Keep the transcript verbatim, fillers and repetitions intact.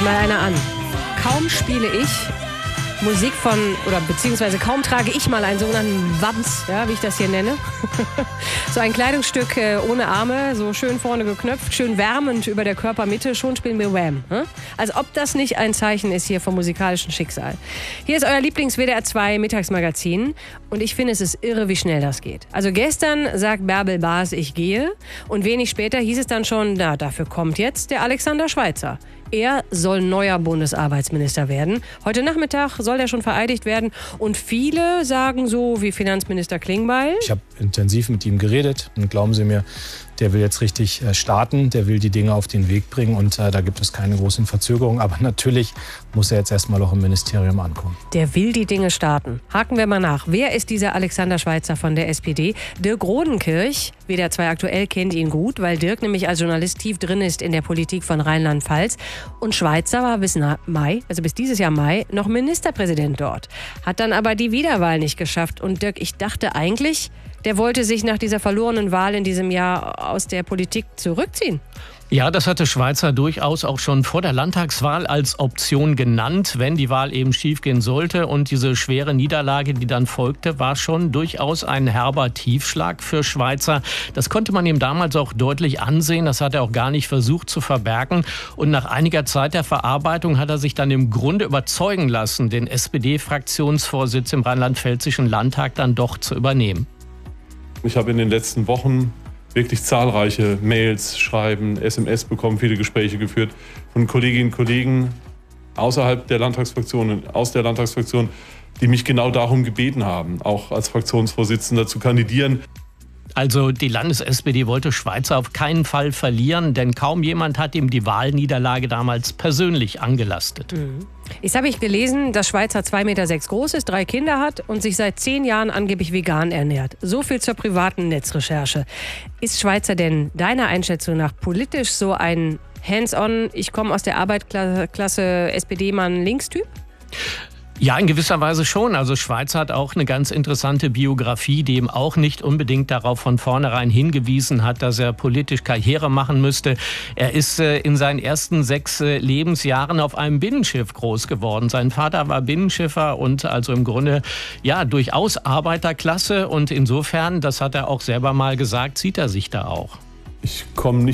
mal einer an. Kaum spiele ich Musik von, oder beziehungsweise kaum trage ich mal einen sogenannten Wams, ja, wie ich das hier nenne. So ein Kleidungsstück äh, ohne Arme, so schön vorne geknöpft, schön wärmend über der Körpermitte, schon spielen wir Wham. Hm? Als ob das nicht ein Zeichen ist hier vom musikalischen Schicksal. Hier ist euer Lieblings-W D R zwei Mittagsmagazin und ich finde, es ist irre, wie schnell das geht. Also gestern sagt Bärbel Baas, ich gehe, und wenig später hieß es dann schon, na, dafür kommt jetzt der Alexander Schweitzer. Er soll neuer Bundesarbeitsminister werden. Heute Nachmittag soll er schon vereidigt werden. Und viele sagen so wie Finanzminister Klingbeil: Ich habe intensiv mit ihm geredet und glauben Sie mir, der will jetzt richtig äh, starten, der will die Dinge auf den Weg bringen und äh, da gibt es keine großen Verzögerungen. Aber natürlich muss er jetzt erstmal noch im Ministerium ankommen. Der will die Dinge starten. Haken wir mal nach. Wer ist dieser Alexander Schweitzer von der S P D? Dirk Rodenkirch, W D R zwei aktuell, kennt ihn gut, weil Dirk nämlich als Journalist tief drin ist in der Politik von Rheinland-Pfalz. Und Schweitzer war bis Mai, also bis dieses Jahr Mai, noch Ministerpräsident dort. Hat dann aber die Wiederwahl nicht geschafft. Und Dirk, ich dachte eigentlich, der wollte sich nach dieser verlorenen Wahl in diesem Jahr aus der Politik zurückziehen. Ja, das hatte Schweitzer durchaus auch schon vor der Landtagswahl als Option genannt, wenn die Wahl eben schiefgehen sollte. Und diese schwere Niederlage, die dann folgte, war schon durchaus ein herber Tiefschlag für Schweitzer. Das konnte man ihm damals auch deutlich ansehen. Das hat er auch gar nicht versucht zu verbergen. Und nach einiger Zeit der Verarbeitung hat er sich dann im Grunde überzeugen lassen, den S P D-Fraktionsvorsitz im Rheinland-Pfälzischen Landtag dann doch zu übernehmen. Ich habe in den letzten Wochen wirklich zahlreiche Mails, Schreiben, S M S bekommen, viele Gespräche geführt von Kolleginnen und Kollegen außerhalb der Landtagsfraktion und aus der Landtagsfraktion, die mich genau darum gebeten haben, auch als Fraktionsvorsitzender zu kandidieren. Also die Landes-S P D wollte Schweitzer auf keinen Fall verlieren, denn kaum jemand hat ihm die Wahlniederlage damals persönlich angelastet. Mhm. Jetzt habe ich gelesen, dass Schweitzer zwei Meter sechs groß ist, drei Kinder hat und sich seit zehn Jahren angeblich vegan ernährt. So viel zur privaten Netzrecherche. Ist Schweitzer denn deiner Einschätzung nach politisch so ein Hands-on, ich komme aus der Arbeitsklasse S P D-Mann-Linkstyp? Ja, in gewisser Weise schon. Also Schweitzer hat auch eine ganz interessante Biografie, die ihm auch nicht unbedingt darauf von vornherein hingewiesen hat, dass er politisch Karriere machen müsste. Er ist äh, in seinen ersten sechs äh, Lebensjahren auf einem Binnenschiff groß geworden. Sein Vater war Binnenschiffer und also im Grunde ja durchaus Arbeiterklasse. Und insofern, das hat er auch selber mal gesagt, sieht er sich da auch. Ich komme nicht